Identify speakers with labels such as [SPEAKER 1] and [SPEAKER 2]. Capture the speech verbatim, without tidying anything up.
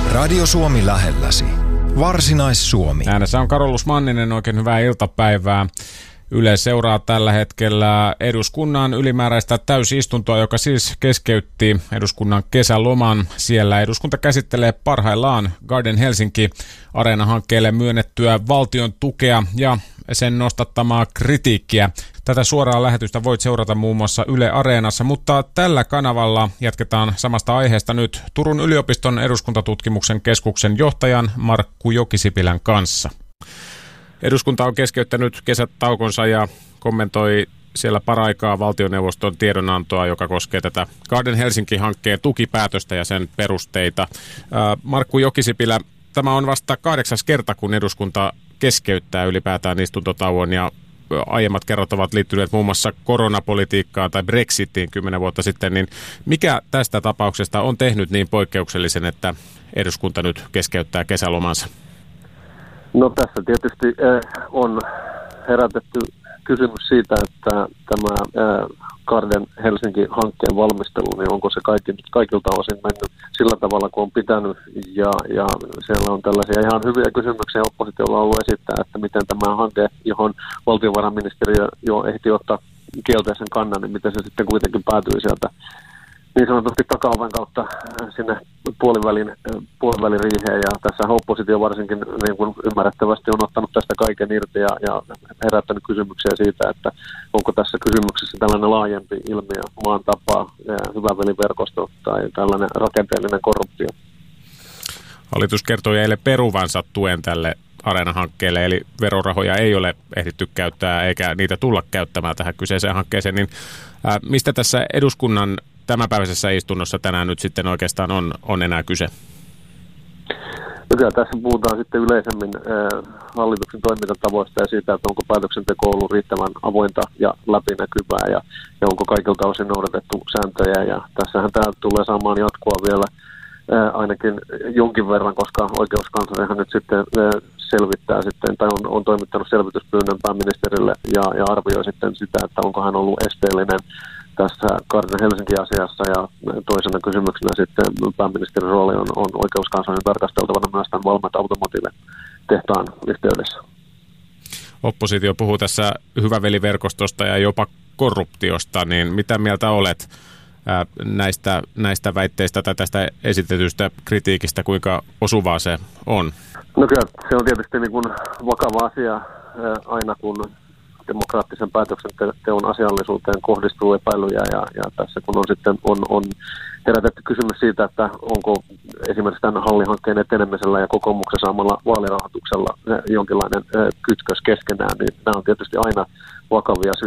[SPEAKER 1] Radio Suomi lähelläsi. Varsinais-Suomi.
[SPEAKER 2] Äänessä on Carolus Manninen, oikein hyvää iltapäivää. Yle seuraa tällä hetkellä eduskunnan ylimääräistä täysistuntoa, joka siis keskeytti eduskunnan kesäloman. Siellä eduskunta käsittelee parhaillaan Garden Helsinki-areenahankkeelle myönnettyä valtion tukea ja sen nostattamaa kritiikkiä. Tätä suoraa lähetystä voit seurata muun muassa Yle Areenassa, mutta tällä kanavalla jatketaan samasta aiheesta nyt Turun yliopiston eduskuntatutkimuksen keskuksen johtajan Markku Jokisipilän kanssa. Eduskunta on keskeyttänyt kesätaukonsa ja kommentoi siellä paraikaa valtioneuvoston tiedonantoa, joka koskee tätä Garden Helsinki-hankkeen tukipäätöstä ja sen perusteita. Markku Jokisipilä, tämä on vasta kahdeksas kerta, kun eduskunta keskeyttää ylipäätään istuntotauon ja aiemmat kerrat ovat liittyneet muun muassa koronapolitiikkaan tai Brexitiin kymmenen vuotta sitten, niin mikä tästä tapauksesta on tehnyt niin poikkeuksellisen, että eduskunta nyt keskeyttää kesälomansa?
[SPEAKER 3] No tässä tietysti äh, on herätetty kysymys siitä, että tämä äh, Garden Helsinki-hankkeen valmistelu, niin onko se kaikki, kaikilta osin mennyt sillä tavalla, kun on pitänyt, ja, ja siellä on tällaisia ihan hyviä kysymyksiä oppositiolla on ollut esittää, että miten tämä hanke, johon valtiovarainministeriö jo ehti ottaa kielteisen kannan, niin miten se sitten kuitenkin päätyi sieltä niin sanotusti takaoven kautta sinne puolivälin, puolivälin riiheen, ja tässä oppositio varsinkin niin kuin ymmärrettävästi on ottanut tästä kaiken irti ja, ja herättänyt kysymyksiä siitä, että onko tässä kysymyksessä tällainen laajempi ilmiö, maan tapa, hyvä veliverkosto tai tällainen rakenteellinen korruptio.
[SPEAKER 2] Hallitus kertoi eilen peruvansa tuen tälle Areena-hankkeelle, eli verorahoja ei ole ehditty käyttää eikä niitä tulla käyttämään tähän kyseiseen hankkeeseen, niin ää, mistä tässä eduskunnan tämänpäiväisessä istunnossa tänään nyt sitten oikeastaan on, on enää kyse?
[SPEAKER 3] No kyllä tässä puhutaan sitten yleisemmin äh, hallituksen toimintatavoista ja siitä, että onko päätöksenteko ollut riittävän avointa ja läpinäkyvää ja, ja onko kaikilta osin noudatettu sääntöjä. Ja tässähän tämä tulee saamaan jatkua vielä äh, ainakin jonkin verran, koska oikeuskanslerihan nyt sitten äh, selvittää sitten, tai on, on toimittanut selvityspyynnön pääministerille ja, ja arvioi sitten sitä, että onko hän ollut esteellinen tässä Garden Helsinki-asiassa, ja toisena kysymyksenä sitten pääministerin rooli on, on oikeuskanslerin tarkasteltavana myös tämän Valmet Automotive-tehtaan yhteydessä.
[SPEAKER 2] Oppositio puhuu tässä hyväveliverkostosta ja jopa korruptiosta, niin mitä mieltä olet ää, näistä, näistä väitteistä tai tästä esitetystä kritiikistä, kuinka osuvaa se on?
[SPEAKER 3] No kyllä, se on tietysti niin kuin vakava asia ää, aina, kun demokraattisen päätöksenteon asiallisuuteen kohdistuu epäilyjä, ja, ja tässä kun on sitten on, on herätetty kysymys siitä, että onko esimerkiksi tämän hallihankkeen etenemisellä ja kokoomuksen saamalla vaalirahoituksella jonkinlainen kytkös keskenään, niin nämä on tietysti aina vakavia